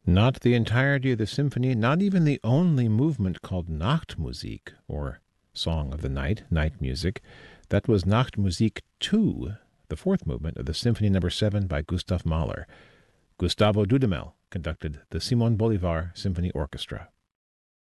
Not the entirety of the symphony, not even the only movement called Nachtmusik, or Song of the Night, night music. That was Nachtmusik 2, the fourth movement of the Symphony No. 7 by Gustav Mahler. Gustavo Dudamel conducted the Simon Bolivar Symphony Orchestra.